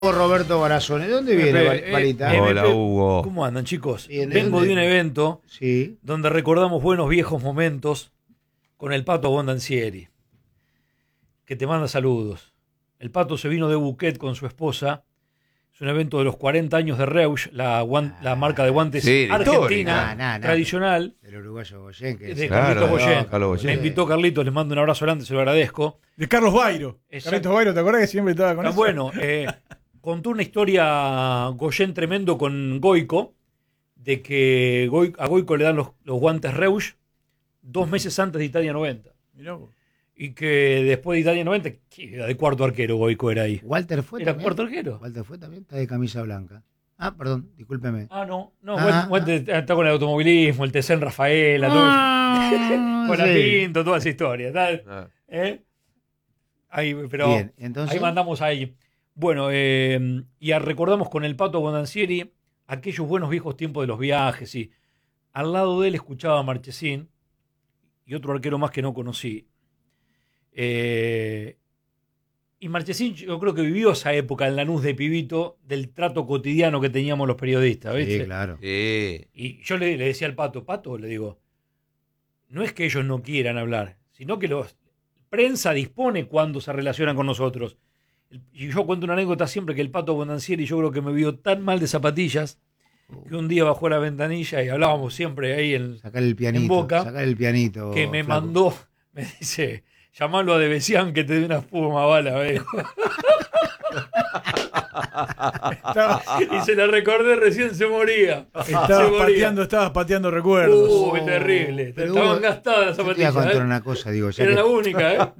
Roberto Barazone. ¿De dónde viene, Balita? Hola, Hugo. ¿Cómo andan, chicos? Bien, Vengo de un evento sí, donde recordamos buenos viejos momentos con el Pato Bondancieri, que te manda saludos. El Pato se vino de Buquet con su esposa. Es un evento de los 40 años de Reusch, la marca de guantes argentina, tradicional. del uruguayo Goyen. De Carlitos Goyen. Me invitó Carlitos, les mando un abrazo grande, se lo agradezco. De Carlos Bairo. Exacto. Carlitos Bairo, ¿te acuerdas que siempre estaba con eso? Bueno, contó una historia Goyen tremendo con Goico, de que a Goico le dan los guantes Reusch 2 meses antes de Italia 90. Mirá vos. Y que después de Italia 90, ¿qué era de cuarto arquero Goico era ahí? Walter fue ¿Era también. cuarto arquero? Walter fue también, está de camisa blanca. Ah, perdón, discúlpeme. No, Walter está con el automovilismo, el TC en Rafaela, con la Pinto, toda esa historia. Ahí, pero bien, entonces, ahí mandamos ahí. Bueno, y recordamos con el Pato Bondancieri aquellos buenos viejos tiempos de los viajes. Y al lado de él escuchaba a Marchesín y otro arquero más que no conocí. Y Marchesín, yo creo que vivió esa época en Lanús de pibito del trato cotidiano que teníamos los periodistas, ¿viste? sí, claro. Y yo le decía al Pato, le digo, no es que ellos no quieran hablar, sino que la prensa dispone cuando se relacionan con nosotros. Y yo cuento una anécdota siempre que el Pato Bondancieri, yo creo que me vio tan mal de zapatillas que un día bajó a la ventanilla y hablábamos siempre ahí Sacar el pianito, en Boca, sacar el pianito. que me flaco. mandó, me dice, llamalo a Debesián que te dé una espuma bala, ¿ves? Y se la recordé, recién se moría. Estabas pateando recuerdos. Qué terrible. Pero Estaban Hugo, gastadas las Yo te iba a zapatillas. contar una cosa, digo, ya Era que la única, ¿eh?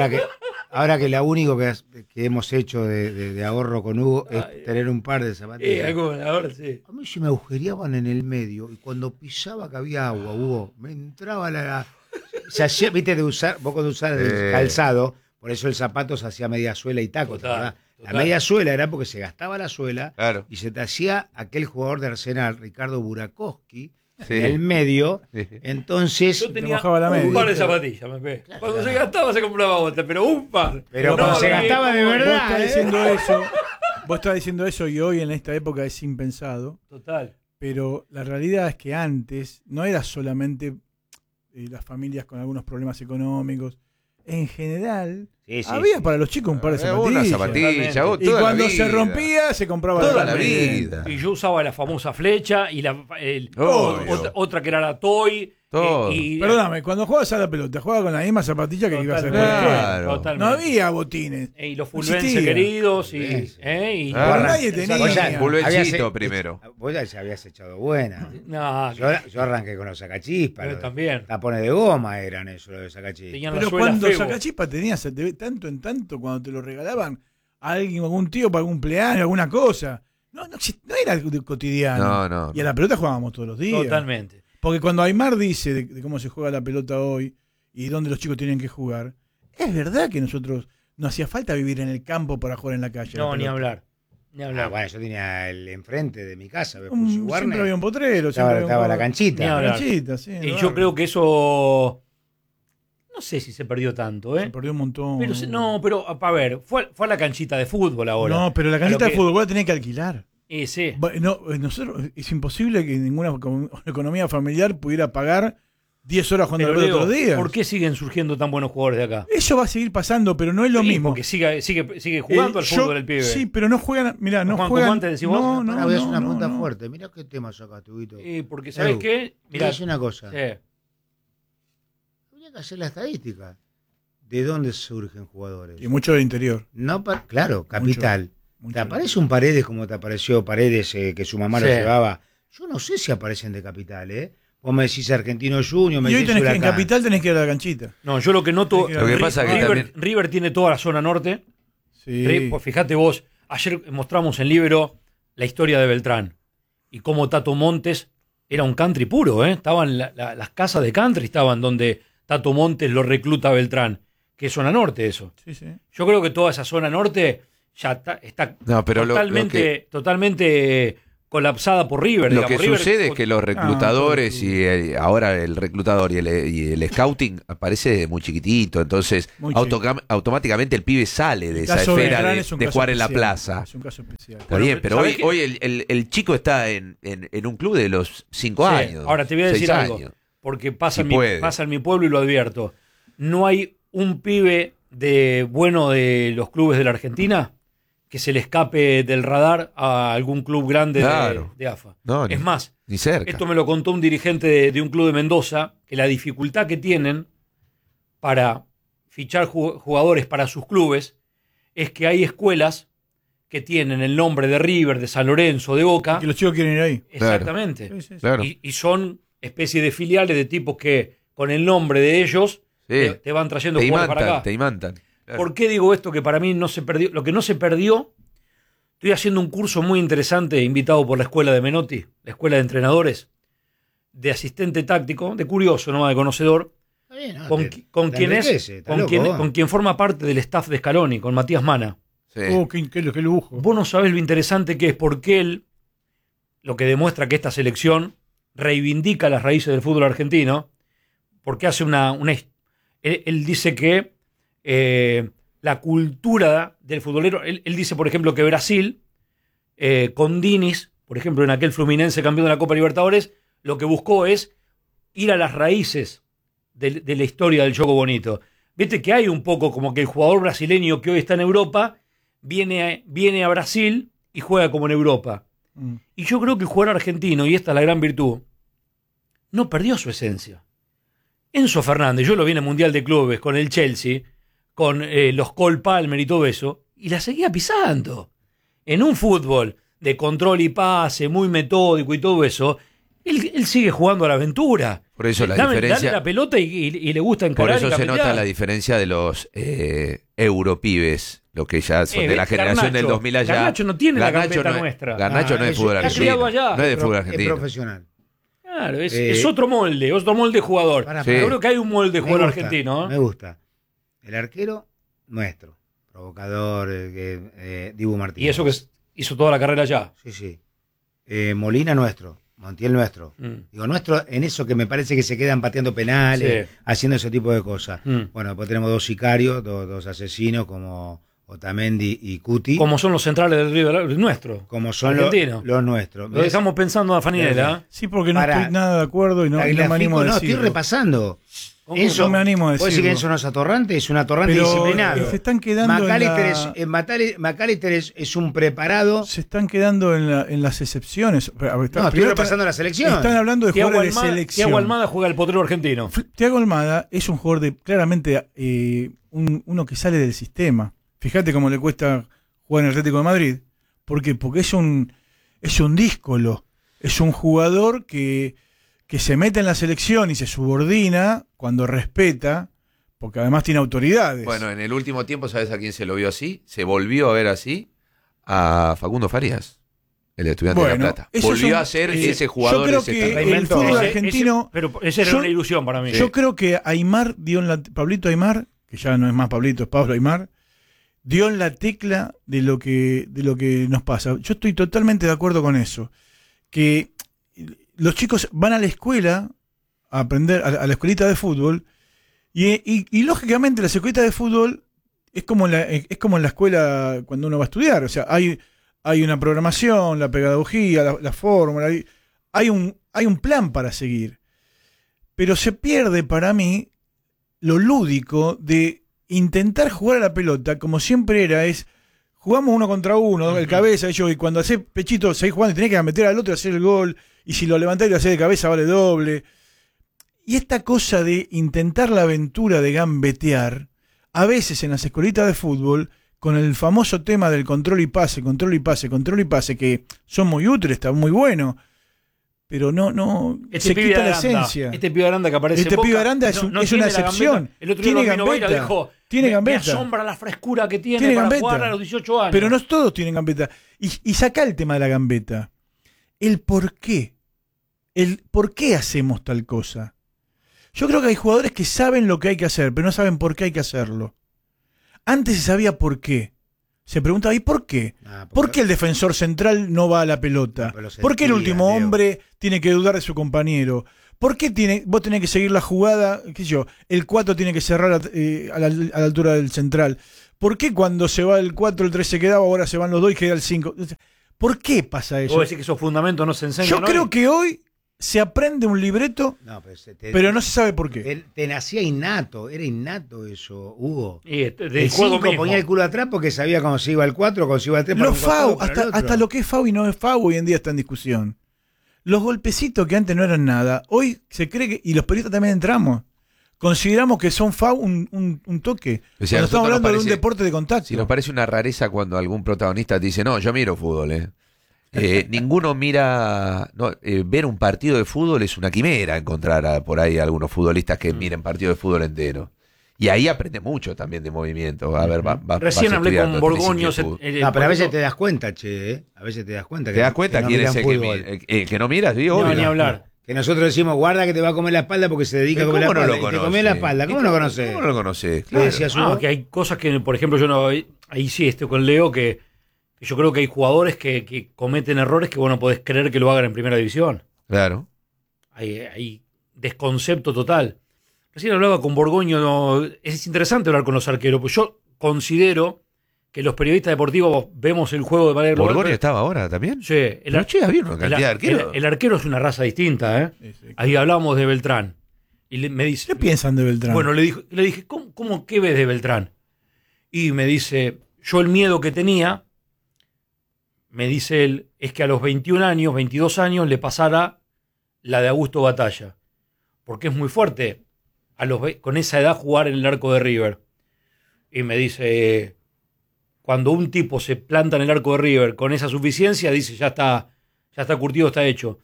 ahora que lo único que hemos hecho de ahorro con Hugo es tener un par de zapatillas. Ahora sí. A mí se me agujereaban en el medio y cuando pisaba que había agua, Hugo, me entraba se hacía, viste, vos cuando usás el calzado, por eso el zapato se hacía media suela y taco, ¿verdad? La media suela era porque se gastaba la suela, Claro. y se te hacía aquel jugador de Arsenal, Ricardo Burakovsky, Sí. en el medio. Sí. Entonces, Yo tenía bajaba la un media. par de zapatillas, me ve. Cuando se gastaba se compraba otra, pero un par. pero cuando se gastaba de Vos verdad. estás diciendo eso y hoy en esta época es impensado. Total. Pero la realidad es que antes no era solamente las familias con algunos problemas económicos. En general, había para los chicos un par de zapatillas. Una zapatilla, Y toda cuando la se vida. rompía, se compraba Toda la también. vida. Y yo usaba la famosa flecha y Obvio. otra que era la Toy. Todo. Perdóname, cuando jugabas a la pelota, jugabas con la misma zapatilla que ibas a Totalmente. jugar. Claro. Totalmente. No había botines. Y los No fulvense existía. queridos y Ah, nadie tenía. Fulvenchito primero. Vos ya habías echado buena. no, Yo arranqué con los sacachispas. Pero los también. tapones de goma eran eso, los de sacachispas. tenían la Pero suela cuando febo. sacachispa tenías de tanto en tanto, cuando te lo regalaban a alguien, algún tío para algún cumpleaños, alguna cosa. No era algo cotidiano. No. Y a la pelota jugábamos todos los días. Totalmente. Porque cuando Aymar dice de cómo se juega la pelota hoy y dónde los chicos tienen que jugar, es verdad que nosotros no hacía falta vivir en el campo para jugar en la calle. No, la ni pelota. hablar. Ni hablar. Bueno, yo tenía el enfrente de mi casa, Siempre había un potrero. estaba la canchita. Ni hablar. Canchita, sí, Y no, yo creo que eso. No sé si se perdió tanto, ¿eh? se perdió un montón. Pero pero a ver, fue a la canchita de fútbol ahora. No, pero la canchita Pero de que- fútbol la tenía que alquilar. Sí. No, nosotros es imposible que ninguna economía familiar pudiera pagar 10 horas jugando a la Pero, pelota todos los Leo, días. ¿por qué siguen surgiendo tan buenos jugadores de acá? Eso va a seguir pasando, pero no es lo Sí, mismo. Porque sigue jugando al fútbol el pibe. Sí, pero no juegan. Mirá, no ¿Juegan juegan. como antes, decís vos? Ahora voy a hacer una no, pregunta no. fuerte. Mirá qué tema sacaste, Huguito. Porque, ¿sabes Edu, qué? Te voy a decir una cosa. Sí. Habría que hacer la estadística. ¿De dónde surgen jugadores? Y mucho del interior. No, claro, capital. Mucho. ¿Te aparece un Paredes como te apareció Paredes, que su mamá lo Sí. llevaba? Yo no sé si aparecen de capital, ¿eh? Vos me decís Argentino Junior, me Y hoy decís tenés que, en Huracán. Capital tenés que ir a la canchita. No, yo lo que noto. Lo que pasa es que también- River tiene toda la zona norte. Sí. Pues fíjate vos, ayer mostramos en Libero la historia de Beltrán y cómo Tato Montes era un country puro, ¿eh? Estaban las casas de country, estaban donde Tato Montes lo recluta a Beltrán, que es zona norte eso. Sí, sí. Yo creo que toda esa zona norte ya está No, pero totalmente colapsada por River. Lo digamos. que sucede es que los reclutadores y ahora el reclutador y el scouting aparece muy chiquitito, entonces automáticamente el pibe sale de esa esfera de jugar en la plaza. Es un caso especial. Está bien, pero hoy el chico está en un club de los 5 años. Ahora te voy a decir algo, porque pasa en mi pueblo y lo advierto. No hay un pibe bueno de los clubes de la Argentina que se le escape del radar a algún club grande de AFA. No, es más, ni cerca. Esto me lo contó un dirigente de un club de Mendoza, que la dificultad que tienen para fichar jugadores para sus clubes es que hay escuelas que tienen el nombre de River, de San Lorenzo, de Boca. Y que los chicos quieren ir ahí. Exactamente. Claro. Sí. Claro. Y son especies de filiales de tipos que con el nombre de ellos te van trayendo jugadores para acá. Te imantan. Claro. ¿Por qué digo esto? Que para mí no se perdió. Lo que no se perdió, estoy haciendo un curso muy interesante invitado por la escuela de Menotti, la escuela de entrenadores, de asistente táctico, de curioso, no de conocedor, con quien forma parte del staff de Scaloni, con Matías Mana. Sí. Qué lujo. Vos no sabés lo interesante que es, porque él, lo que demuestra que esta selección reivindica las raíces del fútbol argentino, porque hace él dice que la cultura del futbolero, él dice, por ejemplo, que Brasil, con Diniz, por ejemplo, en aquel Fluminense campeón de la Copa Libertadores, lo que buscó es ir a las raíces de la historia del juego bonito. Viste que hay un poco como que el jugador brasileño que hoy está en Europa viene a Brasil y juega como en Europa. Y yo creo que el jugador argentino, y esta es la gran virtud, no perdió su esencia. Enzo Fernández, yo lo vi en el Mundial de Clubes con el Chelsea, con los Cole Palmer y todo eso, y la seguía pisando. En un fútbol de control y pase, muy metódico y todo eso, él sigue jugando a la aventura. Por eso la diferencia. Dale la pelota y le gusta encarar. Por eso se nota la diferencia de los europibes, los que ya son de la generación del 2000 allá. Garnacho no tiene la gambeta nuestra. Garnacho no es fútbol argentino. No es de fútbol argentino. Es profesional. Claro, es otro molde jugador. Yo creo que hay un molde jugador argentino. Me gusta. El arquero nuestro, provocador, Dibu Martínez. Y eso que hizo toda la carrera allá. Sí. Molina nuestro, Montiel nuestro. Digo, nuestro en eso que me parece que se quedan pateando penales, haciendo ese tipo de cosas. Bueno, después tenemos 2 sicarios, dos asesinos como Otamendi y Cuti. Como son los centrales del River nuestro. Como son los nuestros. Lo dejamos pensando a Faniela. Sí, porque no estoy nada de acuerdo y no me animo a decirlo. No, estoy repasando. Enzo, no me animo a decirlo. ¿Puedo decir que Enzo no es atorrante? Es un atorrante disciplinado. Se están quedando McAllister es un preparado. Se están quedando en las excepciones. Estoy repasando la selección. Están hablando de jugadores de selección. Thiago Almada juega el potrero argentino. Thiago Almada es un jugador claramente uno que sale del sistema. Fíjate cómo le cuesta jugar en el Atlético de Madrid. ¿Por qué? Porque es un díscolo. Es un jugador que se mete en la selección y se subordina cuando respeta, porque además tiene autoridades. Bueno, en el último tiempo, ¿sabes a quién se lo vio así? Se volvió a ver así a Facundo Farías, el Estudiante de La Plata. Volvió a ser ese jugador. Yo creo que el fútbol argentino... Pero esa era una ilusión para mí. Yo creo que Pablito Aimar, que ya no es más Pablito, es Pablo Aimar, dio en la tecla de lo que nos pasa. Yo estoy totalmente de acuerdo con eso. Que los chicos van a la escuela a aprender, a la escuelita de fútbol, y lógicamente la escuelita de fútbol es como en la escuela cuando uno va a estudiar. O sea, hay una programación, la pedagogía, la fórmula, hay un plan para seguir. Pero se pierde para mí lo lúdico de intentar jugar a la pelota como siempre jugamos 1 contra 1, el cabeza, y cuando haces pechito, seguís jugando y tenés que meter al otro y hacer el gol, y si lo levantás y lo hacés de cabeza vale doble. Y esta cosa de intentar la aventura de gambetear, a veces en las escuelitas de fútbol, con el famoso tema del control y pase, que son muy útiles, está muy bueno, pero no se quita la esencia. Este pibe Aranda que aparece en Boca, pibe Aranda es una excepción. El otro día tiene gambeta. Dijo, tiene gambeta. Me asombra la frescura que tiene para gambeta. Jugar a los 18 años. Pero no todos tienen gambeta. Y saca el tema de la gambeta. El por qué. El por qué hacemos tal cosa. Yo creo que hay jugadores que saben lo que hay que hacer, pero no saben por qué hay que hacerlo. Antes se sabía por qué. se preguntaba, ¿y por qué? ¿Por qué el defensor central no va a la pelota? ¿Por qué el último hombre tiene que dudar de su compañero? ¿Por qué vos tenés que seguir la jugada? ¿Qué sé yo? El 4 tiene que cerrar a la altura del central. ¿Por qué cuando se va el 4, el 3 se quedaba, ahora se van los 2 y queda el 5? ¿Por qué pasa eso? ¿Vos decís que esos fundamentos no se enseñan? Yo creo que hoy se aprende un libreto, pero no se sabe por qué. Te nacía innato, era innato eso, Hugo. El 5 ponía el culo atrás porque sabía cómo se iba el 4, cómo se iba el 3. Los FAU, hasta lo que es FAU y no es FAU hoy en día está en discusión. Los golpecitos que antes no eran nada, hoy se cree que, y los periodistas también entramos, consideramos que son FAU un toque. O sea, cuando estamos hablando de un deporte de contacto. Si nos parece una rareza cuando algún protagonista te dice, no, yo miro fútbol, ninguno mira, ver un partido de fútbol es una quimera encontrar por ahí algunos futbolistas que miren partido de fútbol entero. Y ahí aprende mucho también de movimiento. A ver, recién hablé con Borgoño. Pero a veces te das cuenta, a veces te das cuenta. ¿Te das cuenta quién es el que no miras? No, ni hablar. Que nosotros decimos, guarda que te va a comer la espalda porque se dedica a comer la espalda. No te comió la espalda. ¿Cómo no conoces? ¿Cómo no lo conoces? Claro. Que hay cosas que, por ejemplo, yo no. Ahí sí estoy con Leo, que yo creo que hay jugadores que cometen errores que vos no podés creer que lo hagan en primera división. Claro. Hay desconcepto total. Recién hablaba con Borgoño, es interesante hablar con los arqueros, pues yo considero que los periodistas deportivos vemos el juego de manera global. ¿Borgoño estaba ahora también? Sí. Había una cantidad de arqueros. El arquero es una raza distinta, ¿eh? Sí. Ahí hablábamos de Beltrán. Y me dice, ¿qué piensan de Beltrán? Bueno, le dije, ¿qué ves de Beltrán? Y me dice, yo el miedo que tenía, me dice él, es que a los 21 años, 22 años, le pasara la de Augusto Batalla. Porque es muy fuerte con esa edad jugar en el arco de River. Y me dice, cuando un tipo se planta en el arco de River con esa suficiencia, dice, ya está curtido, está hecho.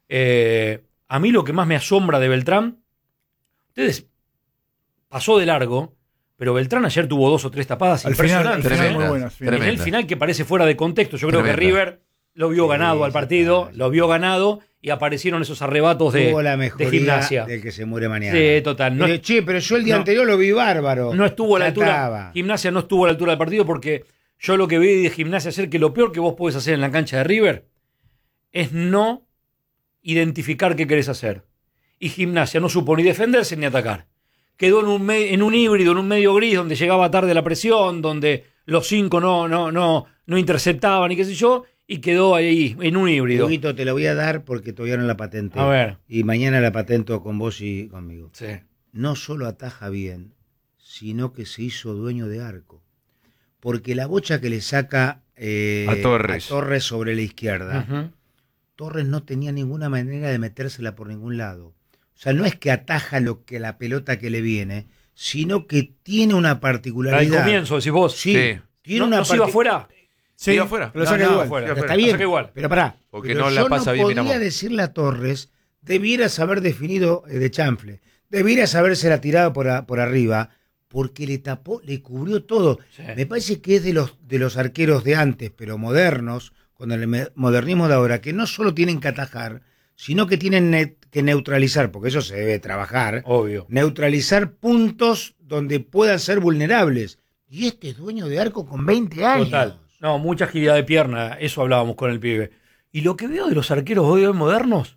A mí lo que más me asombra de Beltrán, ustedes pasó de largo, pero Beltrán ayer tuvo 2 o 3 tapadas impresionantes. Muy buenas. En el final que parece fuera de contexto. Yo creo que River lo vio ganado al partido, lo vio ganado, y aparecieron esos arrebatos de Gimnasia. Del que se muere mañana. Sí, total. Pero yo el día anterior lo vi bárbaro. No estuvo a la altura. Gimnasia no estuvo a la altura del partido porque yo lo que vi de Gimnasia ayer, que lo peor que vos podés hacer en la cancha de River es no identificar qué querés hacer. Y Gimnasia no supo ni defenderse ni atacar. Quedó en un híbrido, en un medio gris, donde llegaba tarde la presión, donde los 5 no interceptaban y qué sé yo, y quedó ahí en un híbrido. Huguito, te lo voy a dar porque todavía no la patente. A ver. Y mañana la patento con vos y conmigo. Sí. No solo ataja bien, sino que se hizo dueño de arco. Porque la bocha que le saca a Torres sobre la izquierda, Torres no tenía ninguna manera de metérsela por ningún lado. O sea, no es que ataja la pelota que le viene, sino que tiene una particularidad. Al comienzo, decís vos. Sí. Tiene una ¿No se iba afuera? Sí, afuera. Pero saca igual. Está bien. Igual. Pero pará. Porque no la pasa bien. Yo no podía decirle a Torres, debieras haber definido de chanfle, debieras habérsela tirado por arriba, porque le tapó, le cubrió todo. Sí. Me parece que es de los arqueros de antes, pero modernos, con el modernismo de ahora, que no solo tienen que atajar, sino que tienen que neutralizar, porque eso se debe trabajar. Obvio. Neutralizar puntos donde puedan ser vulnerables. Y este es dueño de arco con 20 años. Total. No, mucha agilidad de pierna, eso hablábamos con el pibe. Y lo que veo de los arqueros hoy modernos,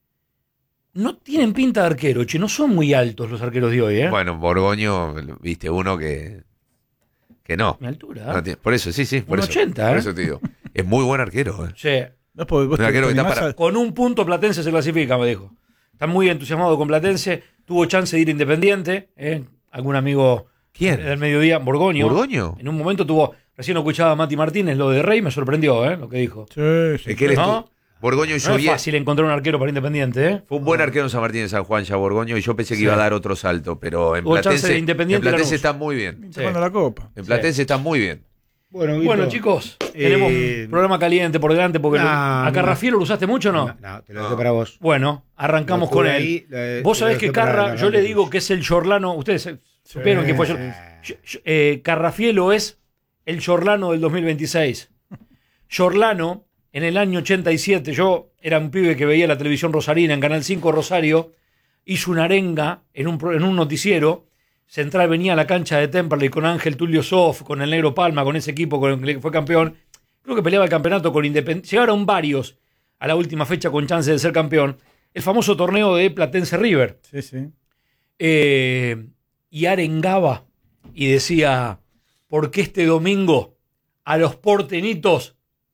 no tienen pinta de arquero, no son muy altos los arqueros de hoy, ¿eh? Bueno, Borgoño, viste, uno que no. Mi altura. No tiene, por eso, sí, por 80, eso, por eso te digo. Es muy buen arquero, ¿eh? Sí. No, un arquero que está con un punto Platense se clasifica, me dijo. Está muy entusiasmado con Platense, tuvo chance de ir Independiente, algún amigo. ¿Quién? Del mediodía, Borgoño. ¿Borgoño? En un momento recién escuchaba a Mati Martínez, lo de Rey, me sorprendió, lo que dijo. Sí. ¿No? Borgoño y no es fácil encontrar un arquero para Independiente, ¿eh? Fue un buen arquero en San Martín de San Juan ya Borgoño, y yo pensé que iba a dar otro salto, pero en Platense está muy bien. La Copa. En Platense está muy bien. Bueno, chicos, tenemos un programa caliente por delante, porque a Carrafielo lo usaste mucho, ¿no? No, te lo dejo para vos. Bueno, arrancamos con él. Vos sabés que Carra, yo le digo que es el Chorlano, ustedes supieron que fue Carrafielo es el Chorlano del 2026. Chorlano, en el año 87, yo era un pibe que veía la televisión rosarina en Canal 5 Rosario, hizo una arenga en un noticiero Central venía a la cancha de Temperley con Ángel Tulio Sof, con el Negro Palma, con ese equipo con el que fue campeón. Creo que peleaba el campeonato con Independiente. Llegaron varios a la última fecha con chance de ser campeón. El famoso torneo de Platense River. Sí, sí. Y arengaba y decía, porque este domingo a los portenitos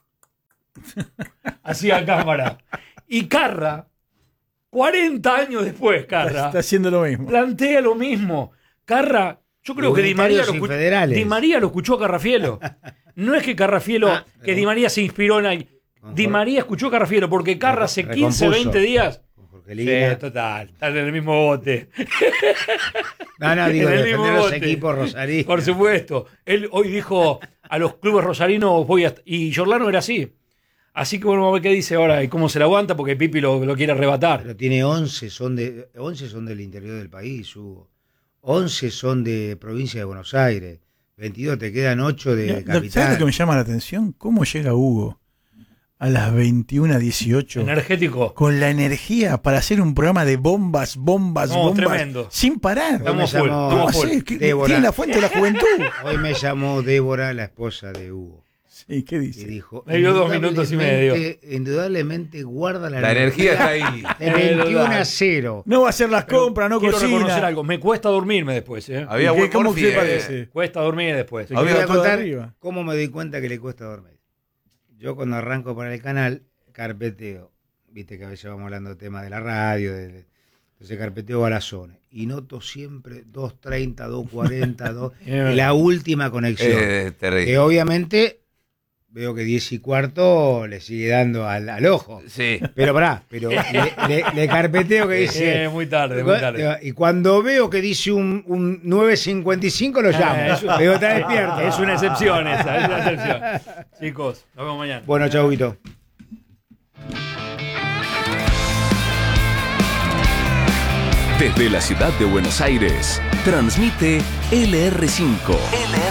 hacía cámara. Y Carra, 40 años después, Carra, Está haciendo lo mismo. plantea lo mismo. Carra, yo creo que Di María lo escuchó a Carrafielo. No es que Carrafielo, que Di María se inspiró en ahí. Di María escuchó a Carrafielo porque Carra hace 15, 20 días. Sí, total, están en el mismo bote. No, digo, En el defender mismo los bote. equipos rosarinos. Por supuesto. Él hoy dijo a los clubes rosarinos voy a... Y Giordano era así. Así que bueno, vamos a ver qué dice ahora y cómo se la aguanta porque Pipi lo quiere arrebatar. Pero tiene 11 son del interior del país, Hugo. 11 son de provincia de Buenos Aires. 22, te quedan 8 de ¿Sabes lo capital. que me llama la atención? ¿Cómo llega Hugo a las 21:18 Energético. con la energía para hacer un programa de bombas, Tremendo. sin parar? Estamos full, llamó- ¿Cómo estamos full. hace? ¿Qué- Débora. Tiene la fuente de la juventud. Hoy me llamó Débora, la esposa de Hugo, Sí, ¿qué y dice? dijo... Me dio 2 minutos y medio. Indudablemente guarda La energía está ahí. de 21-0. No va a hacer las compras, no Quiero reconocer cocina. algo. Me cuesta dormirme después. Había ¿Qué- buen ¿Cómo morfi, te parece? Cuesta dormir después. Se Te voy queda a todo contar arriba. cómo me doy cuenta que le cuesta dormir. Yo cuando arranco para el canal, carpeteo. Viste que a veces vamos hablando de temas de la radio, entonces carpeteo balazones. Y noto siempre 2.30, 2.40, 2... y la última conexión. Terrible. Que obviamente veo que 10:15 le sigue dando al ojo. Sí. Pero le carpeteo que dice... Muy tarde, muy tarde. Y cuando veo que dice un 9:55 lo llamo. Digo, está despierto. Es una excepción esa, es una excepción. Chicos, nos vemos mañana. Bueno, chau, Guito. Desde la ciudad de Buenos Aires, transmite LR5.